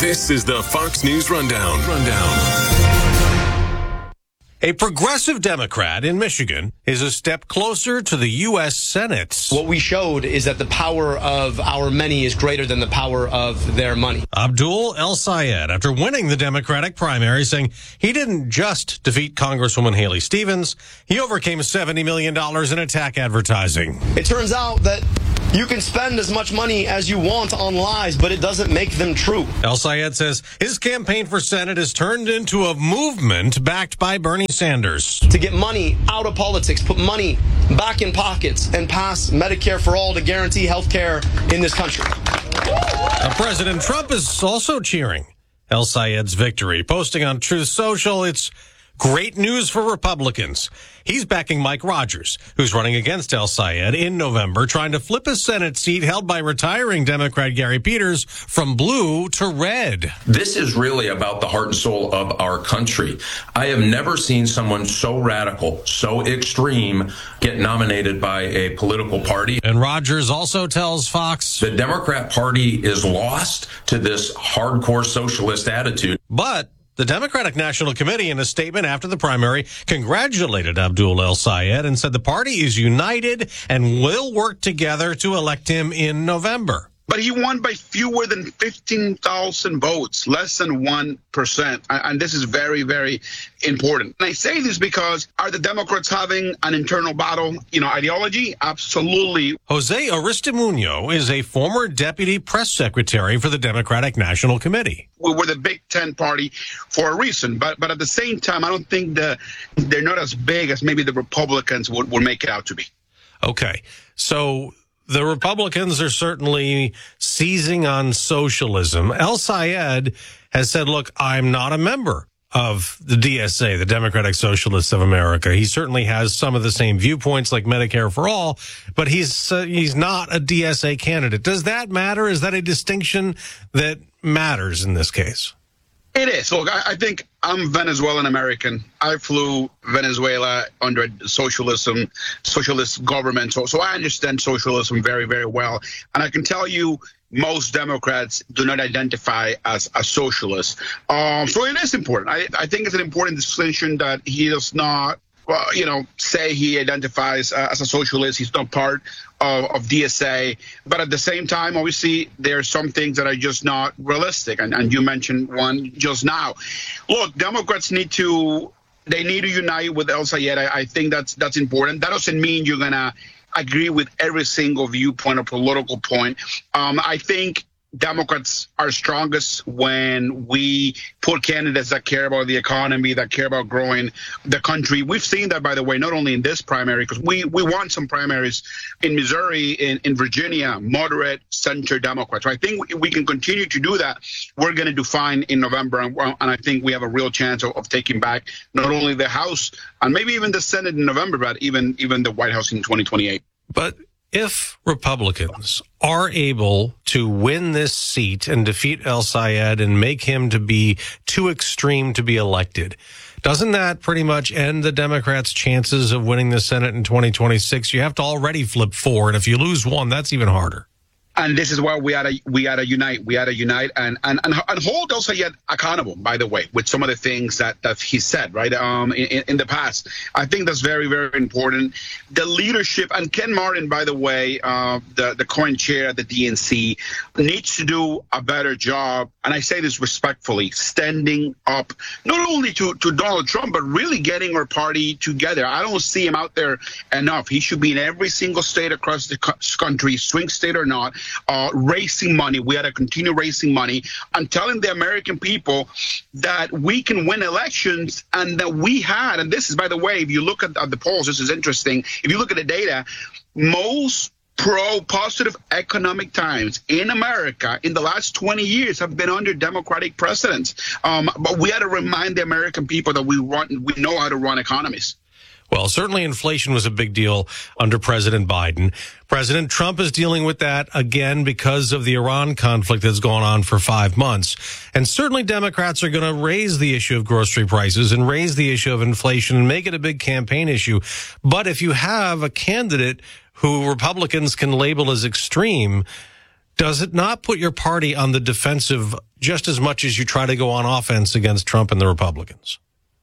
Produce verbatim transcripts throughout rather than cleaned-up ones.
This is the Fox News Rundown. Rundown. A progressive Democrat in Michigan is a step closer to the U S Senate. What we showed is that the power of our many is greater than the power of their money. Abdul El-Sayed, after winning the Democratic primary, saying he didn't just defeat Congresswoman Haley Stevens, he overcame seventy million dollars in attack advertising. It turns out that you can spend as much money as you want on lies, but it doesn't make them true. El-Sayed says his campaign for Senate has turned into a movement backed by Bernie Sanders. To get money out of politics, put money back in pockets, and pass Medicare for all to guarantee health care in this country. Now, President Trump is also cheering El-Sayed's victory, posting on Truth Social, it's great news for Republicans. He's backing Mike Rogers, who's running against El-Sayed in November, trying to flip a Senate seat held by retiring Democrat Gary Peters from blue to red. This is really about the heart and soul of our country. I have never seen someone so radical, so extreme, get nominated by a political party. And Rogers also tells Fox the Democrat Party is lost to this hardcore socialist attitude. But the Democratic National Committee, in a statement after the primary, congratulated Abdul El-Sayed and said the party is united and will work together to elect him in November. But he won by fewer than fifteen thousand votes, less than one percent. And this is very, very important. And I say this because are the Democrats having an internal battle, you know, ideology? Absolutely. Jose Aristimuño is a former deputy press secretary for the Democratic National Committee. We were the Big Ten party for a reason. But but at the same time, I don't think that they're not as big as maybe the Republicans would, would make it out to be. Okay. So the Republicans are certainly seizing on socialism. El-Sayed has said, look, I'm not a member of the D S A, the Democratic Socialists of America. He certainly has some of the same viewpoints like Medicare for all, but he's uh, he's not a D S A candidate. Does that matter? Is that a distinction that matters in this case? It is. Look, I, I think I'm Venezuelan American. I flew Venezuela under a socialism, socialist government. So, so I understand socialism very, very well. And I can tell you most Democrats do not identify as a socialist. Um, so it is important. I, I think it's an important distinction that he does not, well, you know, say he identifies uh, as a socialist. He's not part of, of D S A. But at the same time, obviously, there are some things that are just not realistic. And, and you mentioned one just now. Look, Democrats need to they need to unite with El-Sayed. I, I think that's that's important. That doesn't mean you're going to agree with every single viewpoint or political point. Um, I think Democrats are strongest when we put candidates that care about the economy, that care about growing the country. We've seen that, by the way, not only in this primary, because we, we won some primaries in Missouri, in, in Virginia, moderate center Democrats. So I think we can continue to do that. We're going to do fine in November, and, and I think we have a real chance of, of taking back not only the House and maybe even the Senate in November, but even, even the White House in twenty twenty-eight. But if Republicans are able to win this seat and defeat El-Sayed and make him to be too extreme to be elected, doesn't that pretty much end the Democrats' chances of winning the Senate in twenty twenty-six? You have to already flip four, and if you lose one, that's even harder. And this is why we gotta we gotta unite. We gotta unite and and and, and hold El-Sayed accountable. By the way, with some of the things that, that he said, right, um, in, in the past, I think that's very very important. The leadership and Ken Martin, by the way, uh, the the current chair of the D N C, needs to do a better job. And I say this respectfully, standing up not only to to Donald Trump, but really getting our party together. I don't see him out there enough. He should be in every single state across the country, swing state or not. Uh, raising money. We had to continue raising money and telling the American people that we can win elections and that we had, and this is, by the way, if you look at, at the polls, this is interesting. If you look at the data, most pro-positive economic times in America in the last twenty years have been under Democratic presidents. Um, but we had to remind the American people that we run, we know how to run economies. Well, certainly inflation was a big deal under President Biden. President Trump is dealing with that again because of the Iran conflict that's gone on for five months. And certainly Democrats are going to raise the issue of grocery prices and raise the issue of inflation and make it a big campaign issue. But if you have a candidate who Republicans can label as extreme, does it not put your party on the defensive just as much as you try to go on offense against Trump and the Republicans?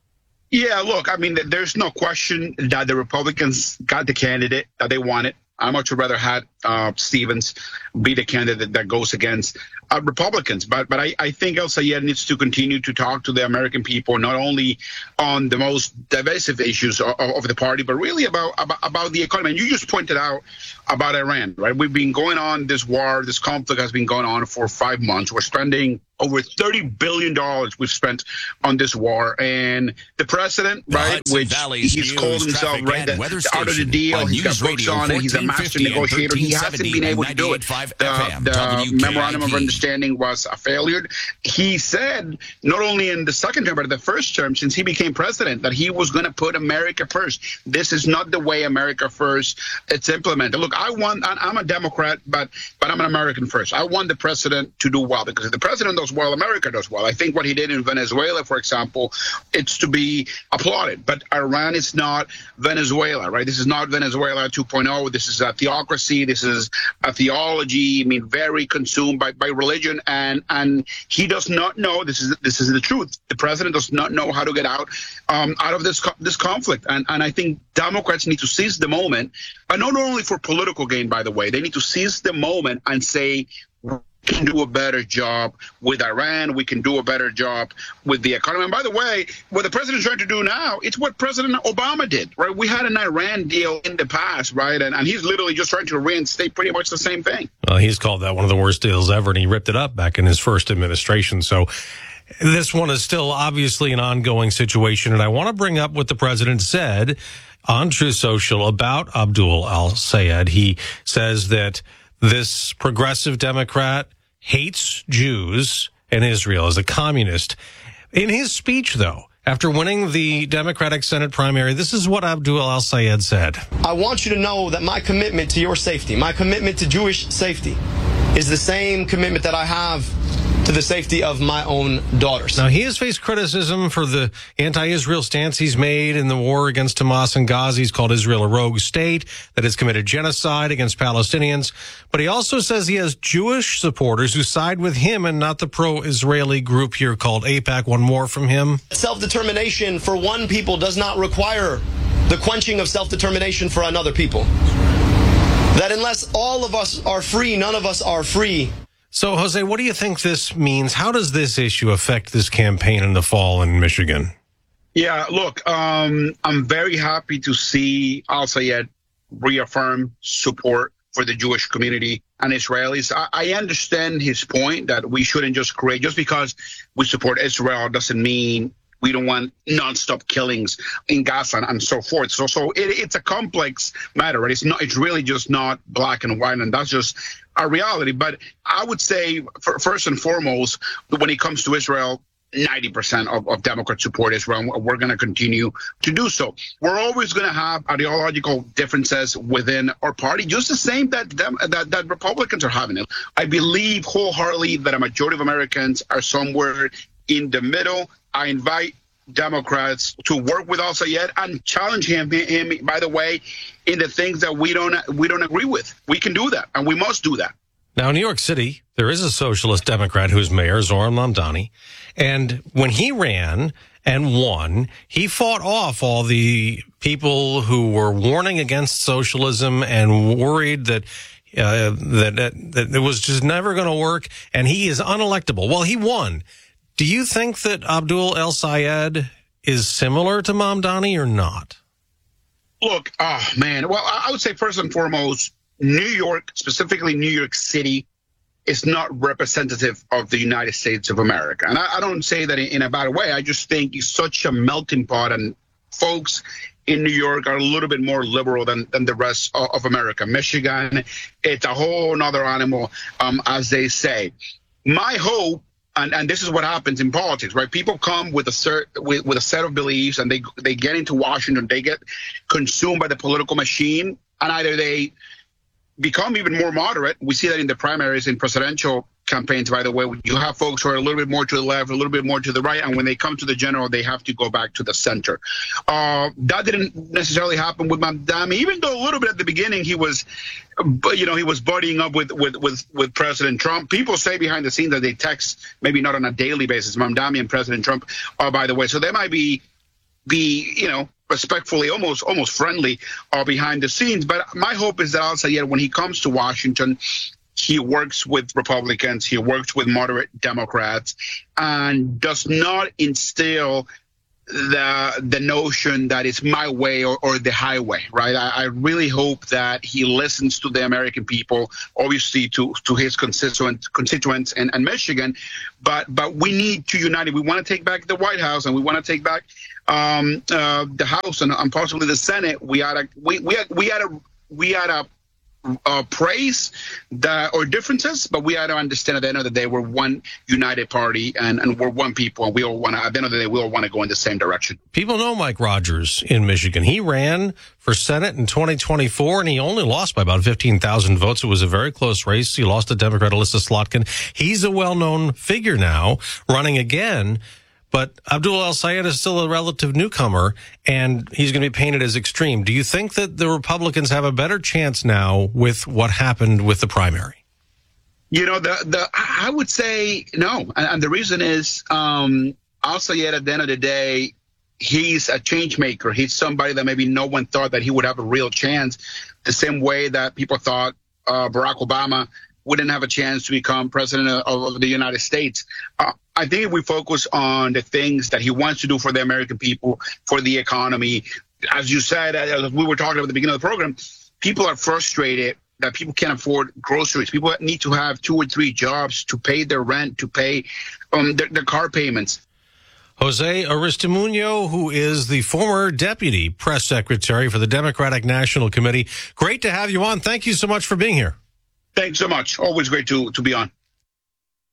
Yeah, look, I mean, there's no question that the Republicans got the candidate that they wanted. I much would rather had uh, Stevens be the candidate that goes against uh, Republicans. But but I, I think El Sayed needs to continue to talk to the American people, not only on the most divisive issues of, of the party, but really about, about about the economy. And you just pointed out about Iran, right? We've been going on this war, this conflict has been going on for five months. We're spending over thirty billion dollars we've spent on this war. And the president, the right, Hudson which Valley's he's news, called himself, right, the, weather the out of the station deal. on He's got News books Radio on it. He's a master negotiator. He hasn't been able to do it. The, the memorandum of understanding was a failure. He said, not only in the second term, but the first term, since he became president, that he was going to put America first. This is not the way America first it's implemented. Look, I want, I'm a Democrat, but but I'm an American first. I want the president to do well, because if the president does well, America does well. I think what he did in Venezuela, for example, it's to be applauded. But Iran is not Venezuela, right? This is not Venezuela two point oh. This is a theocracy. This is a theology. I mean, very consumed by, by religion, and and he does not know. This is this is the truth. The president does not know how to get out um, out of this this conflict, and and I think Democrats need to seize the moment, and not only for political gain, by the way. They need to seize the moment and say, we can do a better job with Iran. We can do a better job with the economy. And by the way, what the president's trying to do now, it's what President Obama did, right? We had an Iran deal in the past, right? And, and he's literally just trying to reinstate pretty much the same thing. Well, he's called that one of the worst deals ever, and he ripped it up back in his first administration. So this one is still obviously an ongoing situation. And I want to bring up what the president said on Truth Social about Abdul al-Sayed. He says that this progressive Democrat hates Jews and Israel, as a communist. In his speech, though, after winning the Democratic Senate primary, this is what Abdul al-Sayed said. I want you to know that my commitment to your safety, my commitment to Jewish safety, is the same commitment that I have to the safety of my own daughters. Now, he has faced criticism for the anti-Israel stance he's made in the war against Hamas and Gaza. He's called Israel a rogue state that has committed genocide against Palestinians. But he also says he has Jewish supporters who side with him and not the pro-Israeli group here called AIPAC. One more from him. Self-determination for one people does not require the quenching of self-determination for another people. That unless all of us are free, none of us are free. So, Jose, what do you think this means? How does this issue affect this campaign in the fall in Michigan? Yeah, look, um, I'm very happy to see al-Sayed reaffirm support for the Jewish community and Israelis. I, I understand his point that we shouldn't just create, just because we support Israel doesn't mean we don't want nonstop killings in Gaza and, and so forth. So, so it, it's a complex matter, right? It's not. It's really just not black and white, and that's just a reality. But I would say, for, first and foremost, when it comes to Israel, ninety percent of, of Democrats support Israel. We're going to continue to do so. We're always going to have ideological differences within our party, just the same that, them, that that Republicans are having it. I believe wholeheartedly that a majority of Americans are somewhere in the middle. I invite Democrats to work with al-Sayed and challenge him, him, by the way, in the things that we don't we don't agree with. We can do that, and we must do that. Now, in New York City, there is a socialist Democrat who's mayor, Zohran Mamdani, and when he ran and won, he fought off all the people who were warning against socialism and worried that uh, that, that that it was just never going to work, and he is unelectable. Well, he won. Do you think that Abdul al-Sayed is similar to Mamdani or not? Look, oh, man. Well, I would say first and foremost, New York, specifically New York City, is not representative of the United States of America. And I, I don't say that in a bad way. I just think it's such a melting pot, and folks in New York are a little bit more liberal than, than the rest of, of America. Michigan, it's a whole other animal, um, as they say. My hope, And, and this is what happens in politics, right? People come with a cert, with, with a set of beliefs, and they they get into Washington, they get consumed by the political machine, and either they become even more moderate. We see that in the primaries in presidential campaigns, by the way. You have folks who are a little bit more to the left, a little bit more to the right, and when they come to the general, they have to go back to the center. Uh, that didn't necessarily happen with Mamdani, even though a little bit at the beginning he was, you know, he was buddying up with with with, with President Trump. People say behind the scenes that they text, maybe not on a daily basis, Mamdani and President Trump are, by the way. So they might be be you know respectfully, almost almost friendly, uh, behind the scenes. But my hope is that Al-Sayed, when he comes to Washington, he works with Republicans, he works with moderate Democrats, and does not instill the the notion that it's my way or, or the highway, right? I, I really hope that he listens to the American people, obviously to, to his constituents constituents in, in Michigan, but but we need to unite. We want to take back the White House, and we want to take back um, uh, the House and, and possibly the Senate. We ought to we we we ought to we ought to Uh, praise the, or differences, but we had to understand at the end of the day we're one united party and, and we're one people, and we all want to, at the end of the day, we all want to go in the same direction. People know Mike Rogers in Michigan. He ran for Senate in twenty twenty-four, and he only lost by about fifteen thousand votes. It was a very close race. He lost to Democrat Alyssa Slotkin. He's a well-known figure now, running again. But Abdul El-Sayed is still a relative newcomer, and he's going to be painted as extreme. Do you think that the Republicans have a better chance now with what happened with the primary? You know, the the I would say no. And, and the reason is um, El-Sayed, at the end of the day, he's a change maker. He's somebody that maybe no one thought that he would have a real chance, the same way that people thought uh, Barack Obama wouldn't have a chance to become president of, of the United States. Uh, I think if we focus on the things that he wants to do for the American people, for the economy, as you said, as we were talking about at the beginning of the program, people are frustrated that people can't afford groceries. People need to have two or three jobs to pay their rent, to pay um, their, their car payments. Jose Aristimuño, who is the former deputy press secretary for the Democratic National Committee. Great to have you on. Thank you so much for being here. Thanks so much. Always great to, to be on.